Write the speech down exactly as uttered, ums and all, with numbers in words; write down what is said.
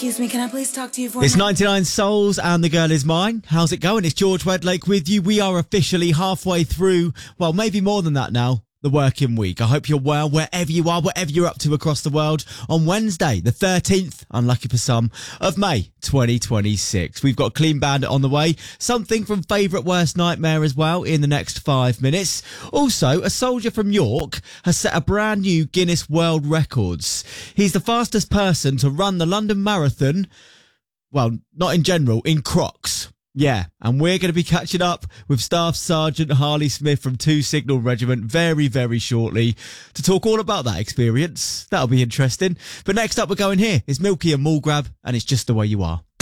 Excuse me, can I please talk to you for a It's minute? ninety-nine Souls and The Girl Is Mine. How's it going? It's George Wedlake with you. We are officially halfway through, well, maybe more than that now, the working week. I hope you're well wherever you are, whatever you're up to across the world. On Wednesday, the thirteenth, unlucky for some, of May twenty twenty-six. We've got Clean Bandit on the way, something from Favourite Worst Nightmare as well in the next five minutes. Also, a soldier from York has set a brand new Guinness World Records. He's the fastest person to run the London Marathon. Well, not in general, in Crocs. Yeah, and we're going to be catching up with Staff Sergeant Harley Smith from two Signal Regiment very, very shortly to talk all about that experience. That'll be interesting. But next up, we're going here. It's Milky and Mall Grab, and it's Just the Way You Are.